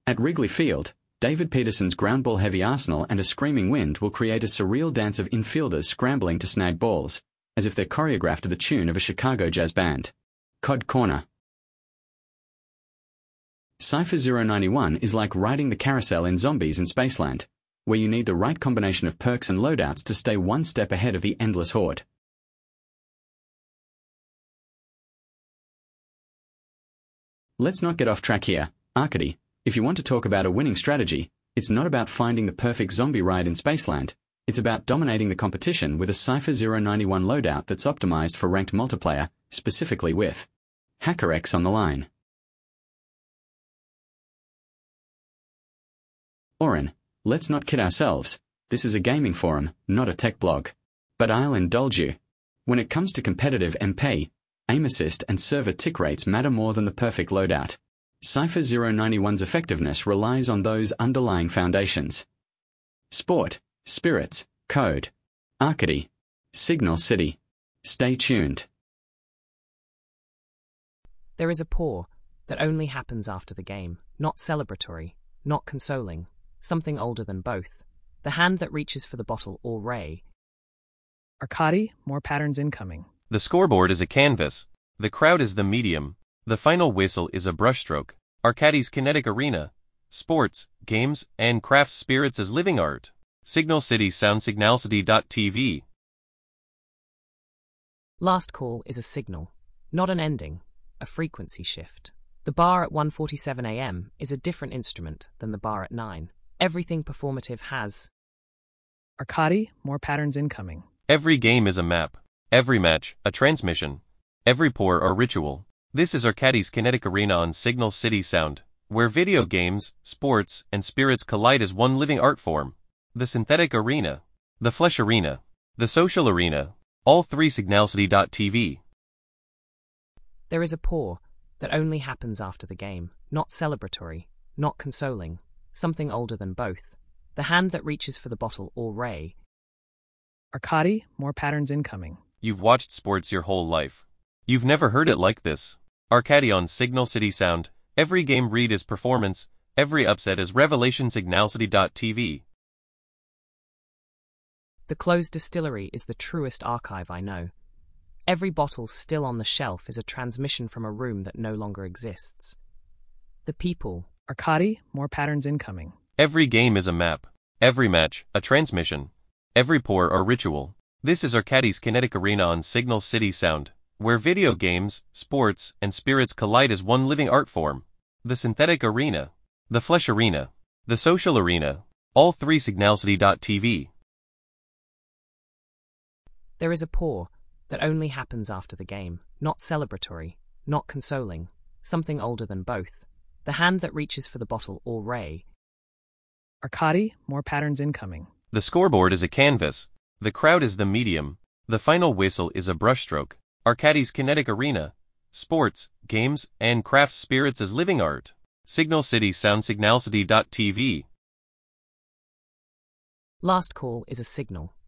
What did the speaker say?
At Wrigley Field, David Peterson's ground ball heavy arsenal and a screaming wind will create a surreal dance of infielders scrambling to snag balls, as if they're choreographed to the tune of a Chicago jazz band. COD Corner. Cypher 091 is like riding the carousel in Zombies in Spaceland, where you need the right combination of perks and loadouts to stay one step ahead of the endless horde. Let's not get off track here, Arcady. If you want to talk about a winning strategy, it's not about finding the perfect zombie ride in Spaceland, it's about dominating the competition with a Cypher 091 loadout that's optimized for ranked multiplayer, specifically with HackerX on the line. Oren, let's not kid ourselves, this is a gaming forum, not a tech blog. But I'll indulge you. When it comes to competitive MP, aim assist and server tick rates matter more than the perfect loadout. Cypher 091's effectiveness relies on those underlying foundations. Sport, Spirits, Code, Arcady, Signal City. Stay tuned. There is a pour that only happens after the game, not celebratory, not consoling, something older than both. The hand that reaches for the bottle or ray. Arcady, more patterns incoming. The scoreboard is a canvas. The crowd is the medium. The final whistle is a brushstroke. Arcady's kinetic arena. Sports, games, and craft spirits as living art. Signal City Sound Signalcity.tv. Last call is a signal, not an ending, a frequency shift. The bar at 1:47 a.m. is a different instrument than the bar at 9. Everything performative has. Arcady, more patterns incoming. Every game is a map. Every match, a transmission. Every pour, a ritual. This is Arcady's kinetic arena on Signal City Sound, where video games, sports, and spirits collide as one living art form. The synthetic arena, the flesh arena, the social arena, all three Signalcity.tv. There is a pour that only happens after the game, not celebratory, not consoling, something older than both. The hand that reaches for the bottle or ray. Arcady, more patterns incoming. You've watched sports your whole life. You've never heard it like this. Arcady on Signal City Sound. Every game read is performance, every upset is revelation. Signalcity.tv. The closed distillery is the truest archive I know. Every bottle still on the shelf is a transmission from a room that no longer exists. The people. Arcady, more patterns incoming. Every game is a map. Every match, a transmission. Every pour, a ritual. This is Arcady's kinetic arena on Signal City Sound, where video games, sports, and spirits collide as one living art form. The synthetic arena, the flesh arena, the social arena, all three Signalcity.tv. There is a pour that only happens after the game, not celebratory, not consoling, something older than both. The hand that reaches for the bottle or ray. Arcady, more patterns incoming. The scoreboard is a canvas. The crowd is the medium. The final whistle is a brushstroke. Arcady's kinetic arena. Sports, games, and craft spirits as living art. Signal City Sound Signalcity.tv. Last call is a signal,